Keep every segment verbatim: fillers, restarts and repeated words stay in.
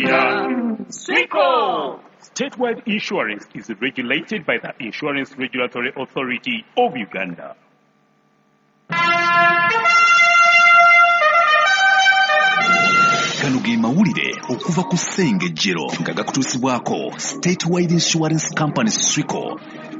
Swico! Statewide insurance is regulated by the Insurance Regulatory Authority of Uganda. Kano ge mawulire okuva ku Ssengejjero nga gakutuusibwako Statewide Insurance Company Swico.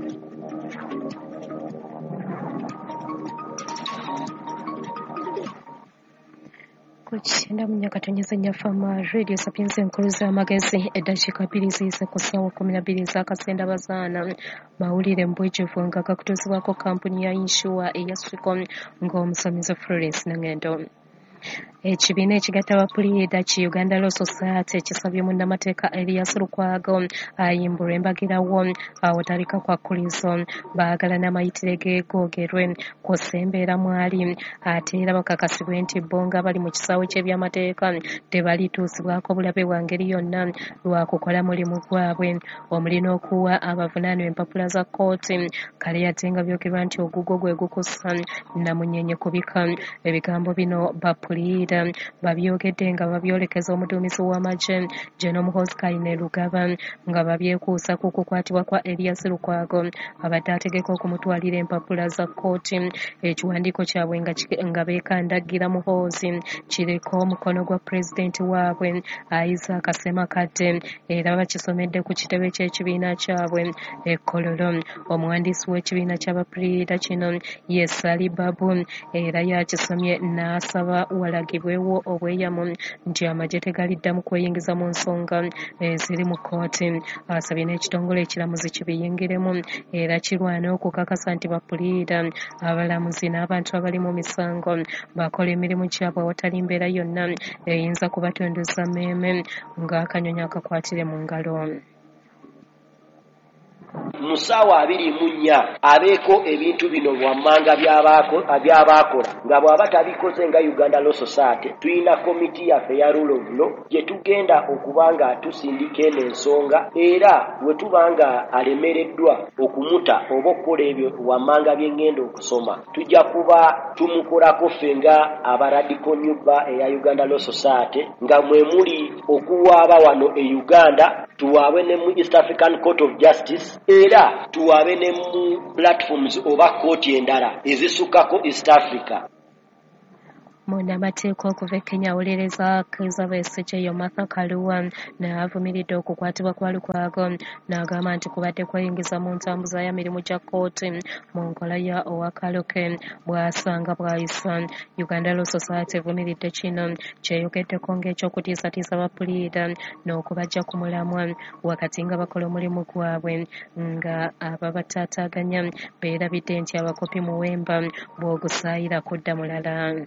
Kuchenda munyakatonyeza nyafama radio sapienza enkuluza amagezi eddakiika bbiri ziise ku ssaawa kumi na bbiri z'akaseenda bazaana mawulire mbwejuvu nga gakutuusibwako kampuni ya insure eya Swico ng'omusomizi Florence Nangendo. Ekibiina ekigatta abapuliida ki Uganda Law Society kisabye munnamateeka Elias Lukwago ayimbulwe embagirawo awatali kwakkulizo baagala n'amayitire ge googerwe kw'ossa embeera mwali ate era bakakasibwe nti bo nga bali mu kisaawe ky'ebyamateeka tebalituusibwako bulabe bwa ngeri yonna lwakukola mulimu gwabwe omuli n'okuwa abavunaanibwa empapula za kkooti kale ate nga byogerwa nti ogugo gwe gukussa namunyenye kubika ebigambo bino bapuliida babyogedde nga babyolekeza omuduumizi w'amagye General Muhoozi Kainerugaba nga babyekuusa ku kukwatibwa kwa Elias Lukwago abadde ategeka okumutwalira empapula za kkooti. Ekiwandiiko kyabwe nga beekandagira Muhoozi kiriko omukono gwa pulezidenti waabwe Isaac Ssemakadde era bakisomedde ku kitebe ky'ekibiina kyabwe e Kololo. Omuwandiisi w'ekibiina ky'abapuliida kino ye Sali Babu era yakisomye n'asaba walagibwe wewo obweyamu nti amagye tegaliddamu kweyingiza mu nsonga eziri mu kkooti. Asabye n'ekitongole ekiramuzi kibiyingiremu era kirwane okukakasa nti bapuliida abalamuzi n'abantu abali mu misango bakola emirimu gyabwe awatali mbeera yonna eyinza kubatondoza mmeeme ng'akanyonyi akakwatire mu ngalo. Musaawa abiri mu nnya abeeko ebintu bino wammanga by'abaakola nga bw'aba tabikoze nga Uganda Law Society tulina komiti yaffe ya rule of law gye tugenda okuba nga tusindika eno ensonga era bwe tuba nga alemereddwa okumuta oba okukola ebyo wammanga bye ngenda okusoma tujja kuba tumukolako ffe nga aba Radical Nyubba eya Uganda Law Society nga mwe muli okuwaaba wano e Uganda tuwaabe ne mu East African Court of Justice era tuwaabe ne mu platforms oba kkooti endala ezisukkako East Africa. Munnamateeka okuva e Kenya awulereza Kizza Besigye Martha Karua n'avumiridde okukwatibwa kwa Lukwago n'agamba nti kubadde kweyingiza mu ntambuza y'emirimu gya kkooti mu nkola ya owakaloke bw'asanga bw'ayisa. Uganda Law Society evumiridde kino kyeyogeddeko ng'ekyokutiisatiisa abapuliida n'okubajja ku mulamwa wakati nga bakola omulimu gwabwe nga ababataataaganya beerabidde nti abakopi muwemba bw'ogusaayira kudda mulala.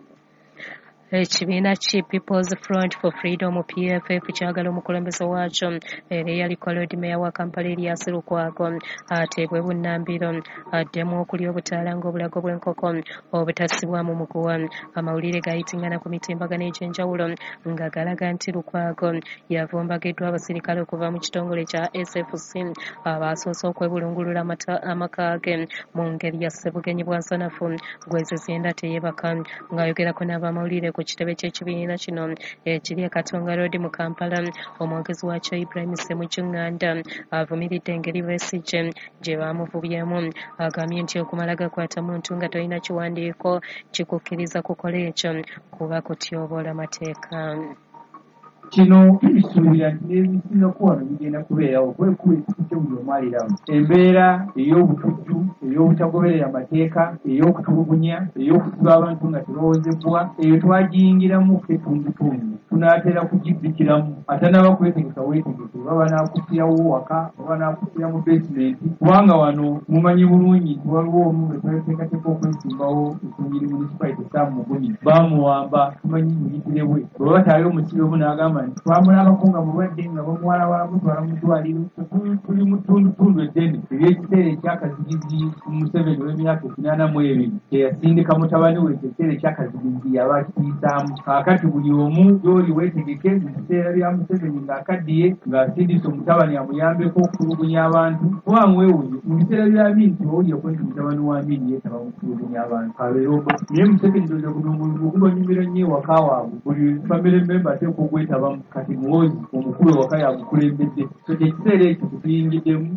Ekibiina ki People's Front for Freedom P F F kyagala omukulembeze waakyo era eyaliko Lord Mayor wa Kampala Elias Lukwago ateebwe bunnambiro addemu okulya obutaala ng'obulago bw'enkoko obutasibwamu muguwa. Amawulire gayitingana ku mitimbagano egy'enjawulo nga galaga nti Lukwago yavumbagiddwa abasirikale okuva mu kitongole kya S F C abasoose okwebulungulula amaka ge mu ngeri ya ssebugenyi bwa nsanafu gwezizenda teyeebaka. Ng'ayogerako n'abamawulire ku kitebe ky'ekibiina kino ekiri e Katonga Road mu Kampala, omwogezi wakyo Ibrahim Ssemujjinganda avumiridde engeri Besigye gye baamuvubyemu. Agambye nti okumala gakwata muntu nga tolina kiwandiiko kikukkiriza kukola ekyo kuba kutyoboola mateeka. Kino kisuubira nti n'ebisinga kuwano bigenda kubeerawo kwekuba ekikukyo buli omu aliramu. Embeera ey'obutujju, ey'obutagoberera amateeka, ey'okutulugunya, ey'okusiba abantu nga tebawoozebwa, eyo twagiyingiramu etundutundu. Tunaatera kugizzikiramu ate n'abakwetegeka weetegeke oba banaakufirawo waka oba banaakufira mu besimenti kubanga wano mumanyi bulungi nti waliwo omu nga tweteekateeka okwesimbawo ekungiri municipality Sam Muguni baamuwamba tumanyi buyitire bwe bwe bataayo omusiri omu n'agamba nti twamulabako nga mulwadde nga bamuwalawala mutwala mu ddwaliro. Tuli mu ttundutundu eddene eby'ekiseera ekyakazigizi Museveni w'emyaka ekinaana mu ebiri teyasindika mutabani we ekiseera ekyakazigizi yaba akiyisaamu. Kaakati buli omu gy'oli weetegeke mu biseera bya Museveni ng'akaddiye ng'asindise omutabani amuyambeko okutulugunya abantu kubanga weewuunye mu biseera bya Amin tiwawulyeko nti mutabani wa Amin yeetaba mu kutulugunya abantu abeerobo naye Museveni ndoza bulungu ogubanyumira nnyo ewaka waabwe buli famire memba ateekwa okwetabako tulabamu kati muwozi omukulu waka yamukulembedde so ekiseera ekyo tutuyingiddemu.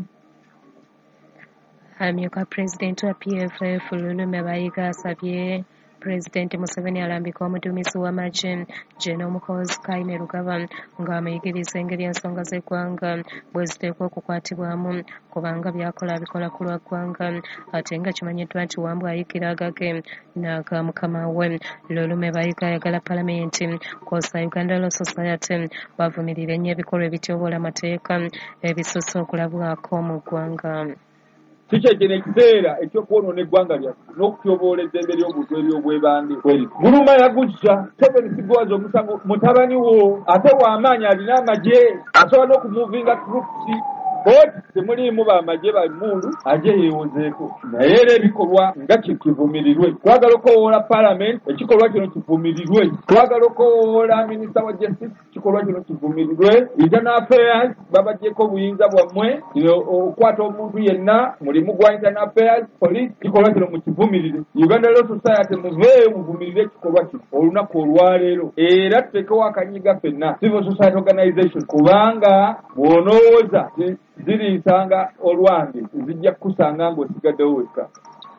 amyuka pulezidenti wa P F F Lulume Bayiga asabye Pulezidenti Museveni alambika omuduumizi w'amagye General Muhoozi Kainerugaba ng'amuyigiriza engeri ensonga z'eggwanga bwe ziteekwa okukwatibwamu kubanga byakola abikola ku lwa ggwanga ate nga kimanyiddwa nti Wambwa ayigira agage n'aga mukama we. Lulume Bayiga ayagala Palamenti kw'ossa Uganda Law Society bavumirire ennyo ebikolwa ebityoboola amateeka ebisusse okulabwako mu ggwanga. Kiki ekyo ekiseera eky'okwonoona eggwanga lyaffe n'okutyoboola eddembe ly'obuntu ery'obwebandi kweri. Guluma yagujja Stephen Sigwaza omusango mutabani wo ate w'amaanyi alina amagye asobola n'okumuvinga troops koti temuliimu bamagye bamundu aje yeewozeeko naye era ebikolwa nga kivumirirwe. Twagala okowoola Parliament ekikolwa kino kivumirirwe. Twagala okowoola Minisita wa Justice ekikolwa kino kivumirirwe. Internal Affairs babagyeko obuyinza bwammwe okukwata omuntu yenna mulimu gwa Internal Affairs Police ekikolwa kino mukivumirire. Uganda Law Society muveeyo muvumirire ekikolwa kino olunaku olwaleero era tuteekewo akanyiga ffenna Civil Society Organization kubanga bw'onowooza ziriisanga olwange zijja kukusanga ng'osigaddewo wekka.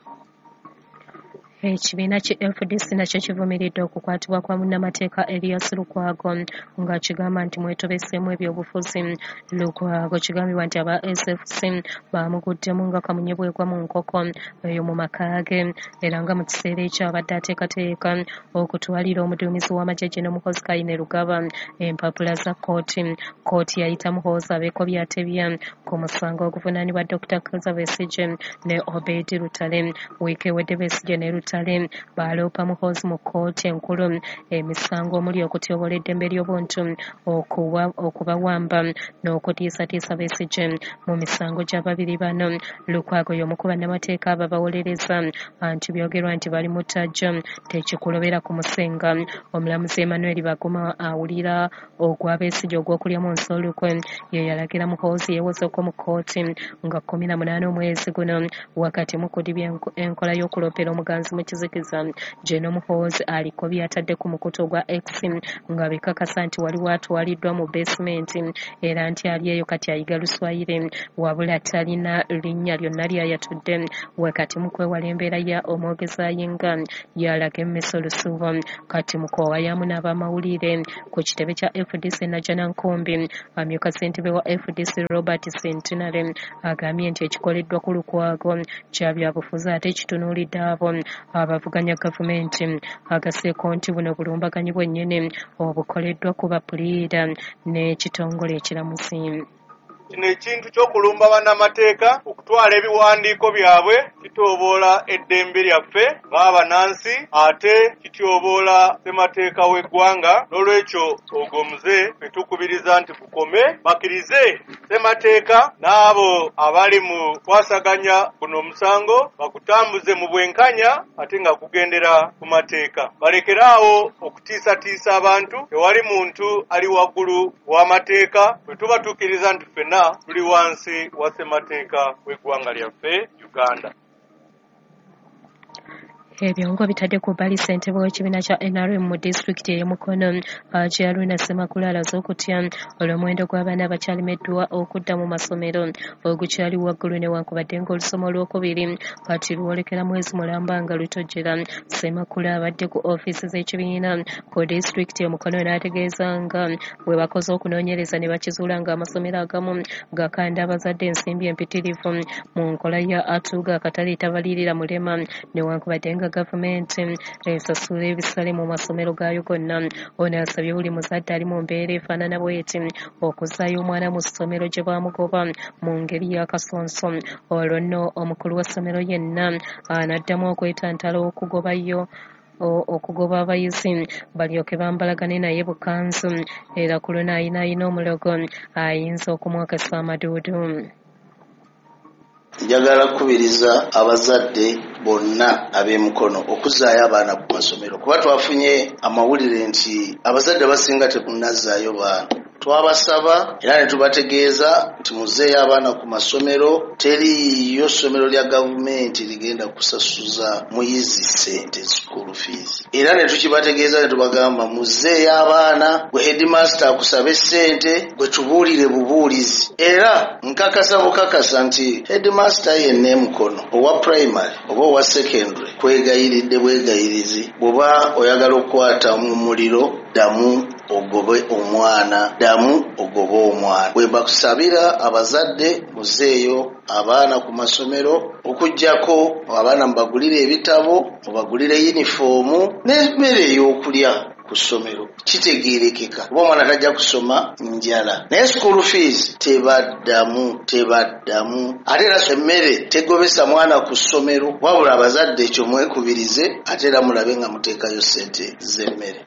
Ekibiina ki F D C nakyo kivumiridde okukwatibwa kwa munnamateeka Erias Lukwago nga kigamba nti mwetobeseemu ebyobufuzi. Lukwago kigambibwa nti aba S F C baamuguddemu nga kamunyebwegwa mu nkoko eyo mu maka ge era nga mu kiseera ekyo abadde ateekateeka okutwalira omuduumizi w'amagye General Muhoozi Kainerugaba empapula za kkooti. Kkooti yayita Muhoozi abeeko byatebya ku musango oguvunaanibwa Doctor Kizza Besigye ne Obed Lutale. Wiiki ewedde Besigye ne Lutale baloopa Muhoozi mu kkooti enkulu emisango omuli okutyoboola eddembe ly'obuntu okubawamba n'okutiisatiisa Besigye. Mu misango gy'ababiri bano Lukwago y'omu ku bannamateeka abo bawolereza anti byogerwa nti bali mu ttajja tekikulobera ku musenga. Omulamuzi Emmanuel Baguma awulira ogwa Besigye ogw'okulyamu nsolukwe ye yalagira Muhoozi yeewozeeko mu kkooti nga kkumi na munaana omwezi guno wakati mu kudibya enkola y'okuloopera omuganzi mu kizikiza. General Muhoozi aliko byatadde ku mukutu gwa X nga bikakasa nti waliwo atwaliddwa mu basement era nti ali eyo kati ayiga Luswayiri wabula talina linnya lyonna lyayatudde wakati mu kwewala embeera ya omwogezaayi nga yalaga emmeso lusuubo. Kati mu kwowayamu n'abamawulire ku kitebe kya F D C Najana Nkumbi amyuka ssentebe wa F D C Robert Centenary agambye nti ekikoleddwa ku Lukwago kya byabufuzi ate kitunuulidde abo abavuganya gavumenti agaseeko nti buno bulumbaganyi bwennyini obukoleddwa ku bapuliida n'ekitongole ekiramuzi. Kino ekintu ky'okulumba bannamateeka okutwala ebiwandiiko byabwe kityoboola eddembe lyaffe ng'abanansi ate kityoboola ssemateeka w'eggwanga. N'olwekyo ogwo muze etukubiriza nti bukome bakkirize ssemateeka n'abo abali mu kwasaganya guno omusango bakutambuze mu bwenkanya ate nga kugendera ku mateeka. Balekeraawo okutiisatiisa abantu. Tewali muntu ali waggulu w'amateeka. Bwe tuba tukkiriza nti ffenna tuli wansi wa ssemateeka w'eggwanga lyaffe Uganda. Ebyo ngo bitadde ku bbali ssentebe w'ekibiina kya N R M mu disitulikiti ey'e Mukono Haji Haruna Ssemakula alaze okutya olw'omuwendo gw'abaana abakyalemeddwa okudda mu masomero ogukyali waggulu newankubadde ng'olusoma olwokubiri kati lwolekera mwezi mulamba nga lutojjera. Ssemakula abadde ku ofiisi z'ekibiina ku disitulikiti y'e Mukono n'ategeeza nga bwe bakoze okunoonyereza ne bakizuula ng'amasomero agamu gakanda abazadde ensimbi empitirivu mu nkola ya atuga akatale etabalirira mulema newankubadde nga gavumenti esasula ebisale mu masomero gaayo gonna. Ono asabye buli muzadde ali mu mbeera efaanana bw'eti okuzzaayo omwana mu ssomero gye baamugoba mu ngeri y'akasonso. Olwo nno omukulu w'essomero yenna anaddamu okwetantala okugobayo okugoba abayizi balyoke bambalagane naye bukanzu era ku luno ayina ayina omulogo ayinza okumwokesa amaduudu. Njagala kubiriza abazadde bonna ab'e Mukono okuzzaayo abaana ku masomero kuba twafunye amawulire nti abazadde basinga tekunnazzaayo baana. twabasaba era ne tubategeeza nti muzeeyo abaana ku masomero, teriyo ssomero lya gavumenti ligenda kusasuza muyizi ssente school fees. Era ne tukibategeeza ne tubagamba muzeeyo abaana, gwe headmaster akusabe ssente, gwe tubuulire bubuulizi. Era nkakasa bukakasa nti headmaster yenna Mukono owa primary oba owa secondary kwegayiridde bwegayirizi, bw'oba oyagala okukwata mu muliro damu ogobe omwana, damu ogobe omwana. Bwe bakusabira abazadde muzeeyo abaana ku masomero, okujjako abaana mbagulire ebitabo, mubagulire yinifoomu n'emmere ey'okulya ku ssomero. Kitegeerekeka oba omwana tajja kusoma njala, naye school fees tebaddamu tebaddamu. Ate era emmere tegobesa mwana ku ssomero, wabula abazadde ekyo mwekubirize, ate era mulabe nga muteekayo ssente z'emmere.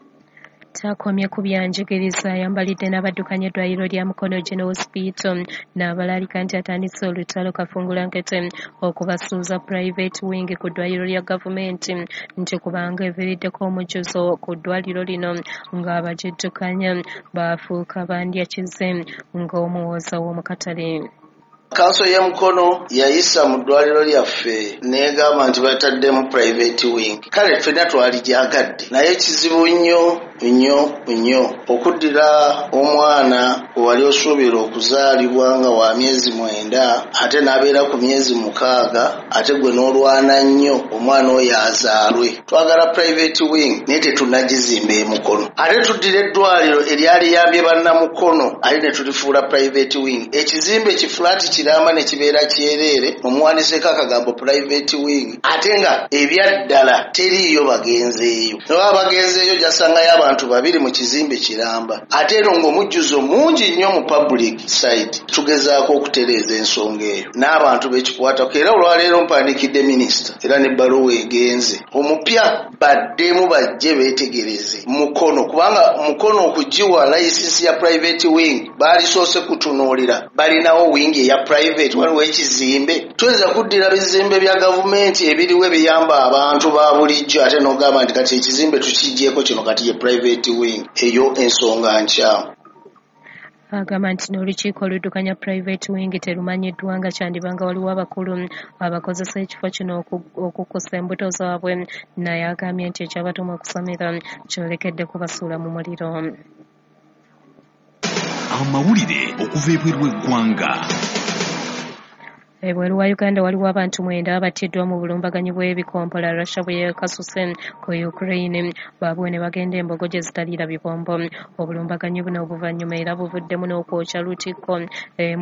Takomye ku byanjigiriza ayambalidde n'abaddukanya eddwaliro lya Mukono General Hospital n'abalalika nti atandise olutalo Kafungulankete okubasuuza private wing ku ddwaliro lya gavumenti nti kubanga eviiriddeko omujjuzo ku ddwaliro lino ng'abagiddukanya baafuuka bandyakize ng'omuwooza w'omu katale. Kanso ya Mukono yayisa mu ddwaliro lyaffe n'egamba nti bataddemu private wing. Kale ffenna twalijagadde, naye ekizibu nnyo nnyo nnyo okuddira omwana wali osuubira okuzaalibwa nga wa myezi mwenda ate n'abeera ku myezi mukaaga, ate gwe n'olwana nnyo omwana oyo azaalwe. Twagala private wing naye tetunnagizimba e Mukono. Ate tuddira eddwaliro eryaliyambye bannamukono ate ne tulifuula private wing. Ekizimbe kifulaati kiramba ne kibeera kyereere, omuwandiseeko akagambo private wing, ate nga ebyaddala teriiyo bagenzeeyo. Nobaba bagenzeeyo gyasangayo abantu babiri mu kizimbe kiramba, ate ero ng'omujjuzo mungi nnyo mu public side. Tugezaako okutereeza ensonga eyo n'abantu bekikwatako, era olwaleero mpandikidde minisita era n'ebbaluwa egenze omupya baddemu bajje beetegereze Mukono, kubanga Mukono okugiwa layisinsi ya private wing baalisoose kutunuulira, balinawo wing eya private, waliwo ekizimbe. Tuyinza kuddira bizimbe bya gavumenti ebiriwo ebiyamba abantu ba bulijjo ate n'ogamba nti kati ekizimbe tukigyeko kino kati ye private wing. Eyo ensonga nkyamu. Agamba nti n'olukiiko oluddukanya private wing terumanyiddwa nga kyandibanga waliwo abakulu abakozesa ekifo kino okukusa embuto zaabwe, naye agambye nti ekyabatuma okusomera kyolekedde kubasuula mu muliro. Amawulire okuva ebweru w'eggwanga. Ebweru wa Uganda waliwo abantu mwenda abattiddwa mu bulumbaganyi bw'ebikompola Russia bwe yeekasuse ku Ukraine, baabwe ne bagenda embogo gye zitaliira bibombo. Obulumbaganyi buno obuvannyuma era buvuddemu n'okwokya Lutikko